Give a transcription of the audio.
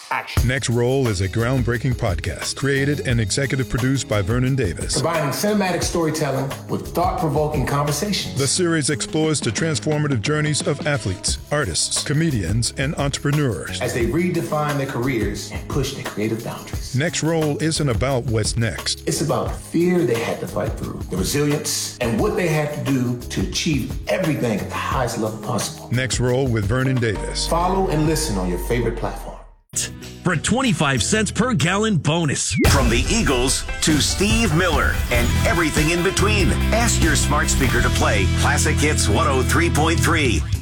Action. Next Roll is a groundbreaking podcast created and executive produced by Vernon Davis. Combining cinematic storytelling with thought-provoking conversations. The series explores the transformative journeys of athletes, artists, comedians, and entrepreneurs as they redefine their careers and push their creative boundaries. Next Roll isn't about what's next. It's about the fear they had to fight through, the resilience, and what they had to do to achieve everything at the highest level possible. Next Roll with Vernon Davis. Follow and listen on your favorite platform. For a 25 cents per gallon bonus. From the Eagles to Steve Miller and everything in between. Ask your smart speaker to play Classic Hits 103.3.